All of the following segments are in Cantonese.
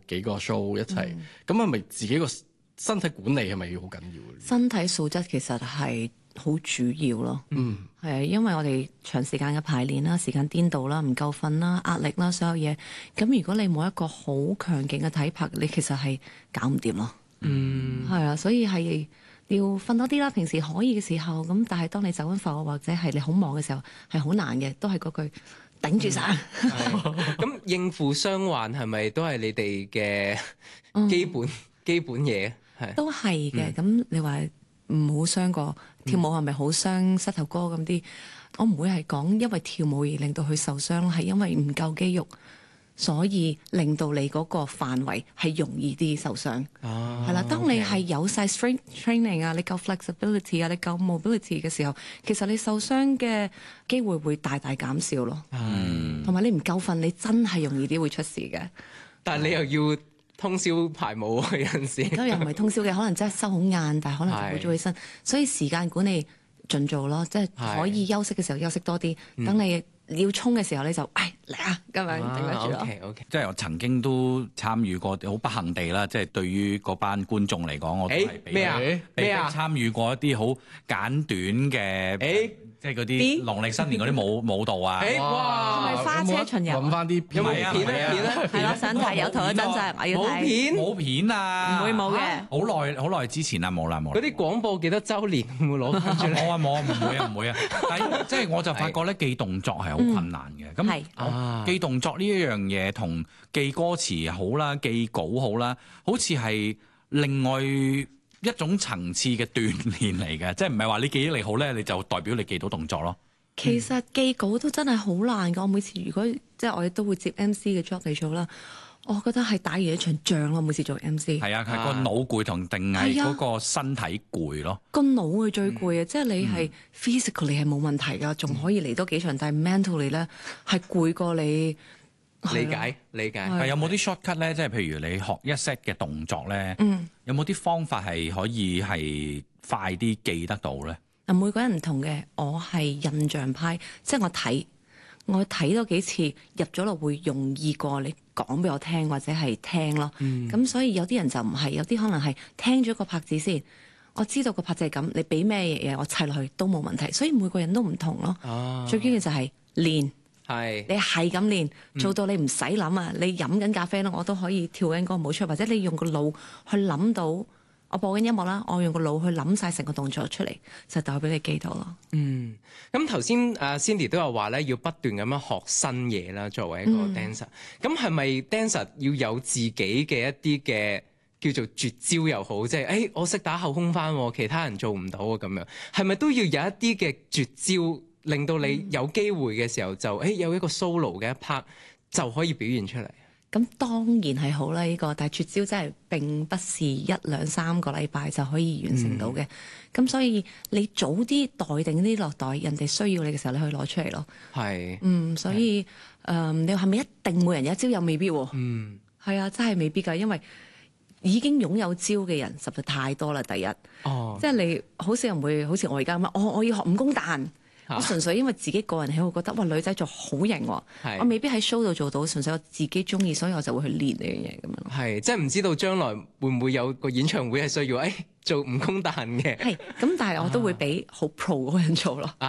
幾個 show 一齊，咁係咪自己個身體管理係咪要好緊要？ 身體素質其實係好主要咯。係啊，因為我哋長時間嘅排練啦、時間顛倒啦、唔夠瞓啦、壓力啦，所有嘢。咁如果你冇一個好強勁嘅體魄，你其實係搞唔掂咯。係啊，所以係要瞓多啲啦。平時可以嘅時候，咁但係當你走緊課或者係你好忙嘅時候，係好難嘅，都係嗰句頂住晒。 咁應付傷患係咪都係你哋嘅基本嘢？係都係嘅。咁你話唔好傷過跳舞係咪好傷膝頭哥咁啲？我唔會係講因為跳舞而令到佢受傷，係因為唔夠肌肉，所以令到你嗰個範圍係容易啲受傷。係啦，當你係有晒 strength training 啊，你夠 flexibility 啊，你夠 mobility 嘅時候，其實你受傷嘅機會會大大減少咯。同埋你唔夠瞓，你真係容易啲會出事嘅。 但係你又要通宵排舞有陣時， 而家又唔係通宵嘅，可能真係收好晏，但係可能就會早起身，所以時間管理盡做咯，即係可以休息嘅時候休息多啲，等你要衝嘅時候你就嚟啊咁樣頂得住咯。 OK， 即係我曾經都參與過，好不幸地啦，即係對於嗰班觀眾嚟講，我都係被參與過一啲好簡短嘅。即係嗰啲農曆新年嗰啲舞蹈啊！ 哇， 係咪花車巡遊？ 揾翻啲有冇片咧？ 係咯，想睇有圖嘅真相，我要睇。 冇片啊！ 唔會冇嘅。 好耐之前啦，冇啦。 嗰啲廣播幾多週年會唔會攞翻出嚟？ 冇啊，唔會啊！但係即係我就發覺咧，記動作係好困難嘅。咁記動作呢一樣嘢同記歌詞好啦、記稿好啦，好似係另外一種層次嘅鍛鍊嚟嘅，即係唔係話你記憶力好咧，你就代表你記到動作咯。 其實記稿都真係好難㗎。我每次如果即係我哋都會接 MC 嘅 job 嚟做啦，我覺得係打完一場仗咯。每次做 MC 係啊，係個腦攰同定係嗰個身體攰咯。 個腦係最攰啊！即係你係 physically 係冇問題㗎，仲可以嚟多幾場，但係 mentally 咧係攰過你。 理解。 有冇啲 shortcut 咧？即係譬如你學一 set 嘅動作咧，有冇啲方法係可以係快啲記得到咧？ 嗱，每個人唔同嘅，我係印象派，即係我睇多幾次入咗落會容易過你講俾我聽或者係聽咯。咁所以有啲人就唔係，有啲可能係聽咗個拍子先，我知道個拍子係咁，你俾咩嘢我砌落去都冇問題。所以每個人都唔同咯。最緊要就係練。你係咁練，做到你唔使諗啊！你飲緊咖啡咯，我都可以跳緊嗰個舞出嚟，或者你用個腦去諗到，我播緊音樂啦，我用個腦去諗晒成個動作出嚟，就代表你記到咯。 咁頭先Cindy 都有話咧，要不斷咁樣學新嘢啦，作為一個 dancer。咁係咪 dancer 要有自己嘅一啲嘅叫做絕招又好，即係我識打後空翻，其他人做唔到啊咁樣，係咪都要有一啲嘅絕招？令到你有機會嘅時候就有一個 solo 嘅一 part 就可以表現出嚟。 咁當然係好啦，呢個，但係絕招真係並不是1、2、3個禮拜就可以完成到嘅。咁所以你早啲袋定啲落袋，人哋需要你嘅時候，你可以攞出嚟咯。所以你話係咪一定每人有一招又未必喎？係啊，真係未必㗎，因為已經擁有招嘅人實在太多啦。第一，即係你好少人會好似我而家咁樣，我要學武功彈。我純粹因為自己個人喜好覺得，哇，女仔做好型喎，我未必喺 show 度做到，純粹我自己中意，所以我就會去練呢樣嘢咁樣。 係，即係唔知道將來會唔會有個演唱會係需要做武功彈嘅。 係，咁但係我都會俾好 pro 嗰個人做咯。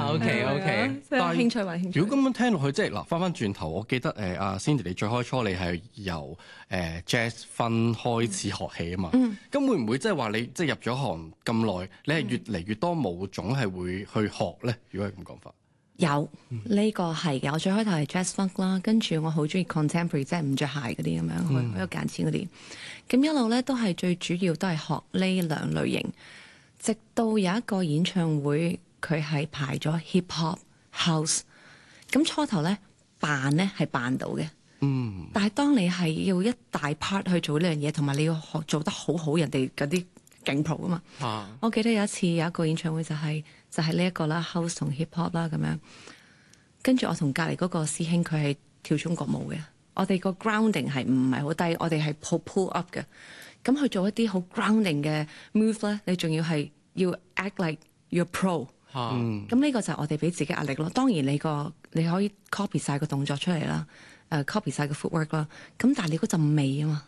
OK。 但係興趣還興趣。 如果咁樣聽落去，即係嗱，翻轉頭，我記得阿 Cindy 你最開初你係由jazz 分開始學起啊嘛。咁會唔會即係話你即係入咗行咁耐，你係越嚟越多舞種係會去學咧？如果係咁講法。 有呢個係嘅，我最開頭係 jazz funk 啦，跟住我好中意 contemporary，即係唔着鞋嗰啲咁樣，好有揀錢嗰啲。咁一路咧都係最主要都係學呢兩類型，直到有一個演唱會，佢係排咗 hip hop house。咁初頭咧扮咧係扮到嘅，但係當你係要一大 part 去做呢樣嘢，同埋你要學做得好好，人哋嗰啲勁 pro 啊嘛。我記得有一次有一個演唱會就係呢一個啦 ，house 同 hip hop 啦咁樣。跟住我同隔離嗰個師兄，佢係跳中國舞嘅。我哋個 grounding 係唔係好低，我哋係 pull up 嘅。咁去做一啲好 grounding 嘅 move 咧，你仲要係要 act like you're pro。咁呢個就係我哋俾自己壓力咯。當然你可以 copy 晒個動作出嚟啦，copy 晒個 footwork 啦。咁但係你嗰陣味啊嘛，